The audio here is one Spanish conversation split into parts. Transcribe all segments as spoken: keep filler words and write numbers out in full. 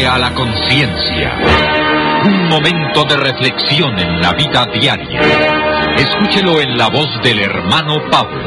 A la conciencia. Un momento de reflexión en la vida diaria. Escúchelo en la voz del hermano Pablo.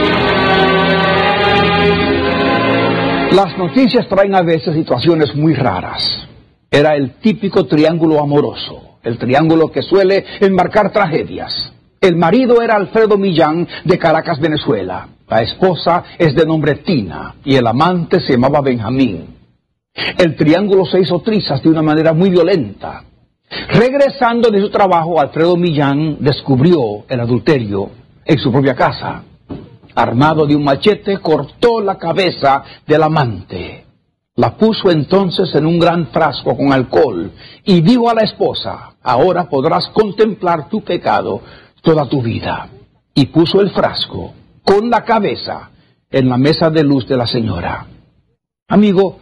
Las noticias traen a veces situaciones muy raras. Era el típico triángulo amoroso, el triángulo que suele enmarcar tragedias. El marido era Alfredo Millán, de Caracas, Venezuela. La esposa es de nombre Tina y el amante se llamaba Benjamín. El triángulo se hizo trizas de una manera muy violenta. Regresando de su trabajo, Alfredo Millán descubrió el adulterio en su propia casa. Armado de un machete, cortó la cabeza del amante. La puso entonces en un gran frasco con alcohol y dijo a la esposa: ahora podrás contemplar tu pecado toda tu vida. Y puso el frasco con la cabeza en la mesa de luz de la señora. Amigo,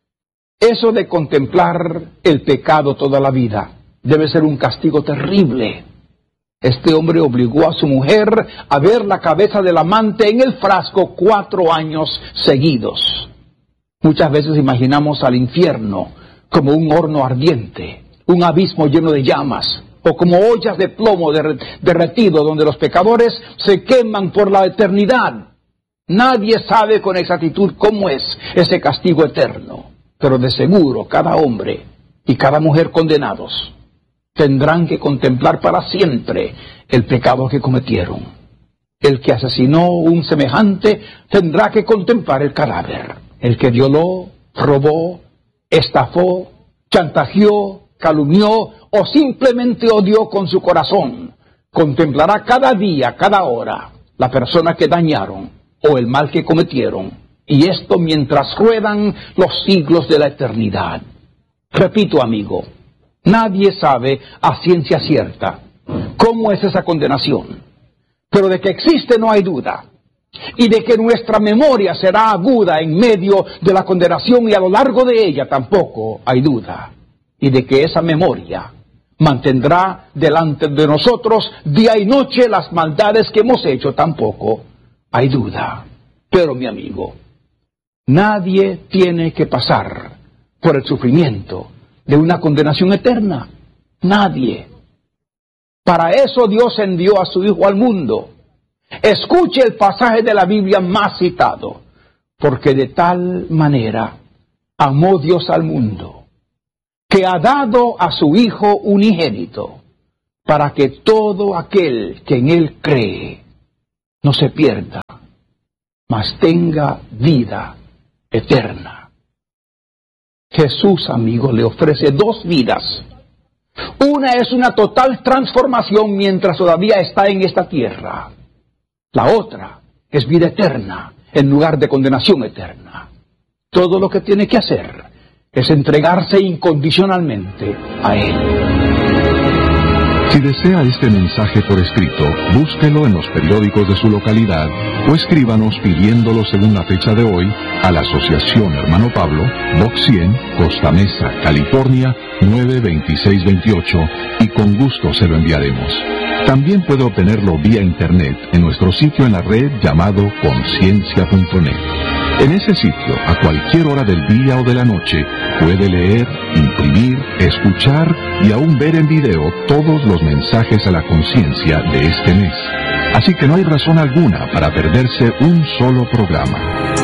eso de contemplar el pecado toda la vida debe ser un castigo terrible. Este hombre obligó a su mujer a ver la cabeza del amante en el frasco cuatro años seguidos. Muchas veces imaginamos al infierno como un horno ardiente, un abismo lleno de llamas, o como ollas de plomo derretido donde los pecadores se queman por la eternidad. Nadie sabe con exactitud cómo es ese castigo eterno. Pero de seguro cada hombre y cada mujer condenados tendrán que contemplar para siempre el pecado que cometieron. El que asesinó un semejante tendrá que contemplar el cadáver. El que violó, robó, estafó, chantajeó, calumnió o simplemente odió con su corazón, contemplará cada día, cada hora, la persona que dañaron o el mal que cometieron. Y esto mientras ruedan los siglos de la eternidad. Repito, amigo, nadie sabe a ciencia cierta cómo es esa condenación. Pero de que existe no hay duda. Y de que nuestra memoria será aguda en medio de la condenación y a lo largo de ella tampoco hay duda. Y de que esa memoria mantendrá delante de nosotros día y noche las maldades que hemos hecho tampoco hay duda. Pero mi amigo, nadie tiene que pasar por el sufrimiento de una condenación eterna. Nadie. Para eso Dios envió a su Hijo al mundo. Escuche el pasaje de la Biblia más citado. Porque de tal manera amó Dios al mundo, que ha dado a su Hijo unigénito, para que todo aquel que en Él cree no se pierda, mas tenga vida eterna. Jesús, amigo, le ofrece dos vidas. Una es una total transformación mientras todavía está en esta tierra. La otra es vida eterna en lugar de condenación eterna. Todo lo que tiene que hacer es entregarse incondicionalmente a Él. Si desea este mensaje por escrito, búsquelo en los periódicos de su localidad o escríbanos pidiéndolo según la fecha de hoy a la Asociación Hermano Pablo, Box cien, Costa Mesa, California, nueve veintiséis veintiocho, y con gusto se lo enviaremos. También puede obtenerlo vía internet en nuestro sitio en la red llamado conciencia punto net. En ese sitio, a cualquier hora del día o de la noche, puede leer, imprimir, escuchar y aún ver en video todos los mensajes a la conciencia de este mes. Así que no hay razón alguna para perderse un solo programa.